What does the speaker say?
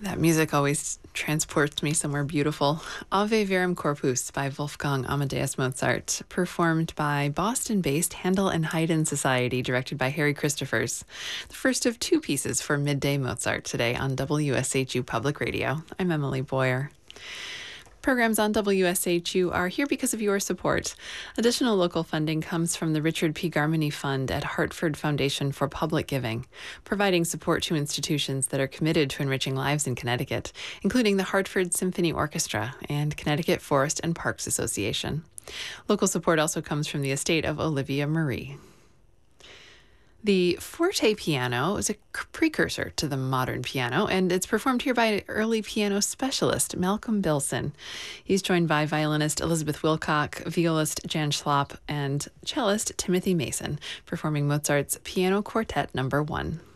That music always transports me somewhere beautiful. Ave Verum Corpus by Wolfgang Amadeus Mozart, performed by Boston-based Handel and Haydn Society, directed by Harry Christophers. The first of two pieces for Midday Mozart today on WSHU Public Radio. I'm Emily Boyer. Programs on WSHU are here because of your support. Additional local funding comes from the Richard P. Garmany Fund at Hartford Foundation for Public Giving, providing support to institutions that are committed to enriching lives in Connecticut, including the Hartford Symphony Orchestra and Connecticut Forest and Parks Association. Local support also comes from the estate of Olivia Marie. The forte piano is a precursor to the modern piano, and it's performed here by early piano specialist Malcolm Bilson. He's joined by violinist Elizabeth Wilcock, violist Jan Schlapp, and cellist Timothy Mason, performing Mozart's Piano Quartet No. 1.